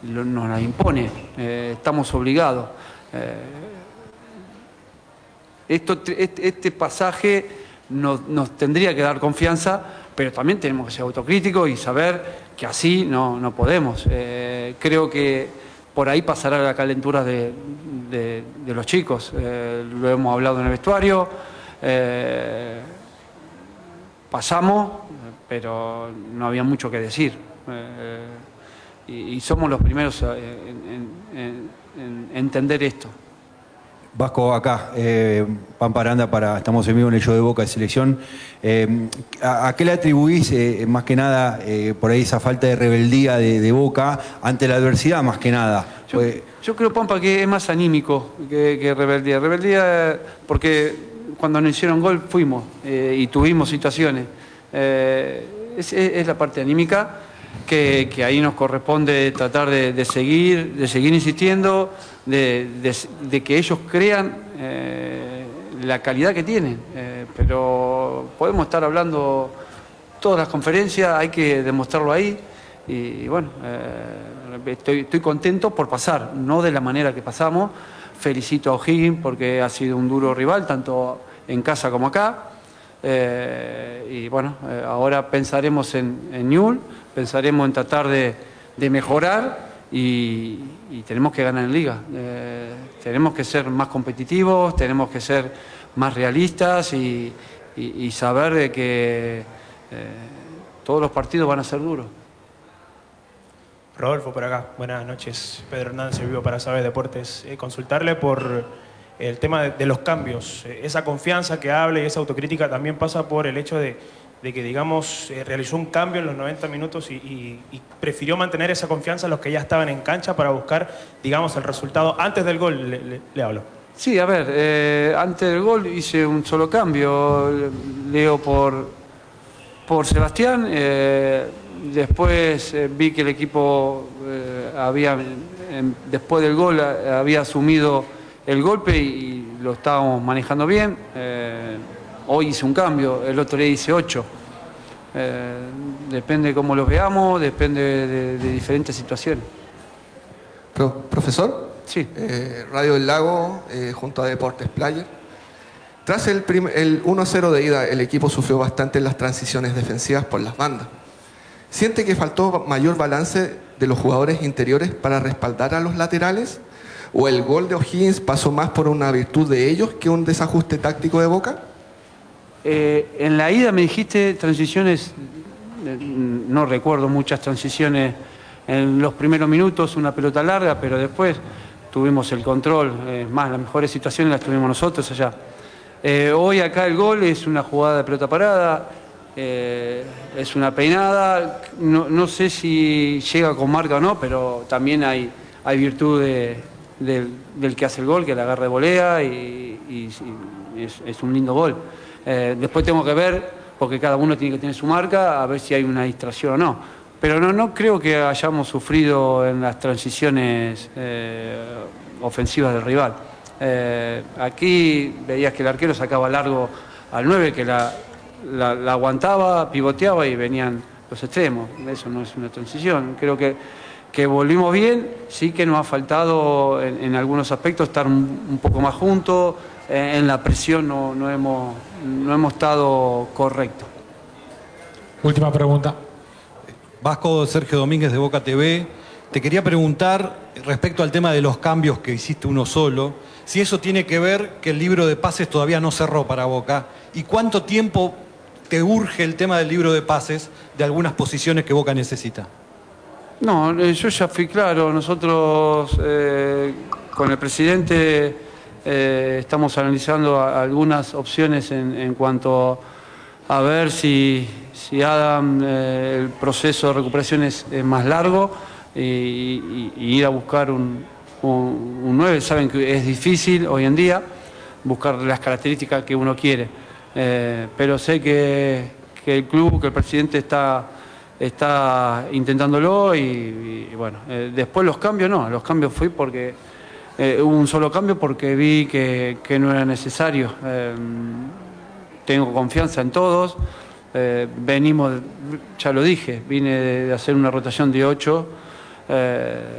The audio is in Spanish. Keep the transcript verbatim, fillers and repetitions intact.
lo, nos la impone, eh, estamos obligados. Eh, esto, este, este pasaje nos, nos tendría que dar confianza, pero también tenemos que ser autocríticos y saber que así no, no podemos. Eh, creo que por ahí pasará la calentura de, de, de los chicos, eh, lo hemos hablado en el vestuario, eh, pasamos, pero no había mucho que decir. Eh, y, y somos los primeros en, en, en, en entender esto. Vasco, acá, eh, Pampa Aranda, para, estamos en vivo en el show de Boca de Selección. Eh, ¿a, ¿A qué le atribuís, eh, más que nada, eh, por ahí esa falta de rebeldía de, de Boca ante la adversidad, más que nada? Yo, pues, yo creo, Pampa, que es más anímico que, que rebeldía. Rebeldía porque cuando nos hicieron gol fuimos eh, y tuvimos situaciones. Eh, es, es la parte anímica que, que ahí nos corresponde tratar de, de, seguir, de seguir insistiendo, de, de, de que ellos crean eh, la calidad que tienen. Eh, pero podemos estar hablando todas las conferencias, hay que demostrarlo ahí. Y, y bueno, eh, estoy, estoy contento por pasar, no de la manera que pasamos. Felicito a O'Higgins porque ha sido un duro rival, tanto en casa como acá. Eh, y bueno, eh, ahora pensaremos en, en Newell's, pensaremos en tratar de, de mejorar y, y tenemos que ganar en Liga. Eh, tenemos que ser más competitivos, tenemos que ser más realistas y, y, y saber de que eh, todos los partidos van a ser duros. Rodolfo, por acá. Buenas noches. Pedro Hernández, Vivo para Saber Deportes. Eh, consultarle por el tema de, de los cambios. Eh, esa confianza que habla y esa autocrítica también pasa por el hecho de, de que, digamos, eh, realizó un cambio en los noventa minutos y, y, y prefirió mantener esa confianza en los que ya estaban en cancha para buscar, digamos, el resultado antes del gol. Le, le, le hablo. Sí, a ver, eh, antes del gol hice un solo cambio. Leo por, por Sebastián. Eh, Después eh, vi que el equipo eh, había, eh, después del gol, eh, había asumido el golpe y, y lo estábamos manejando bien. Eh, hoy hice un cambio, el otro día hice ocho. Eh, depende de cómo los veamos, depende de, de, de diferentes situaciones. Pro, ¿Profesor? Sí. Eh, Radio del Lago, eh, junto a Deportes Player. Tras el, el uno a cero de ida, el equipo sufrió bastante en las transiciones defensivas por las bandas. ¿Siente que faltó mayor balance de los jugadores interiores para respaldar a los laterales? ¿O el gol de O'Higgins pasó más por una virtud de ellos que un desajuste táctico de Boca? Eh, en la ida me dijiste transiciones, no recuerdo muchas transiciones en los primeros minutos, una pelota larga, pero después tuvimos el control. Es más, las mejores situaciones las tuvimos nosotros allá. Eh, hoy acá el gol es una jugada de pelota parada. Eh, es una peinada, no, no sé si llega con marca o no, pero también hay, hay virtud de, de, del que hace el gol, que la agarra de volea y, y, y es, es un lindo gol. Eh, después tengo que ver, porque cada uno tiene que tener su marca, a ver si hay una distracción o no. Pero no, no creo que hayamos sufrido en las transiciones eh, ofensivas del rival. Eh, aquí veías que el arquero sacaba largo al nueve, que la... La, la aguantaba, pivoteaba y venían los extremos. Eso no es una transición. Creo que, que volvimos bien, sí que nos ha faltado en, en algunos aspectos estar un, un poco más juntos, eh, en la presión no, no, hemos, no hemos estado correctos. Última pregunta. Vasco, Sergio Domínguez de Boca T V. Te quería preguntar respecto al tema de los cambios que hiciste uno solo, si eso tiene que ver que el libro de pases todavía no cerró para Boca y cuánto tiempo te urge el tema del libro de pases de algunas posiciones que Boca necesita. No, yo ya fui claro. Nosotros eh, con el presidente eh, estamos analizando a, algunas opciones en, en cuanto a ver si, si Adam, eh, el proceso de recuperación es, es más largo y, y, y ir a buscar un, un, un nueve. Saben que es difícil hoy en día buscar las características que uno quiere. Eh, pero sé que, que el club, que el presidente está, está intentándolo y, y bueno, eh, después los cambios no, los cambios fui porque eh, hubo un solo cambio porque vi que, que no era necesario. Eh, tengo confianza en todos, eh, venimos, ya lo dije, vine de hacer una rotación de ocho. Eh,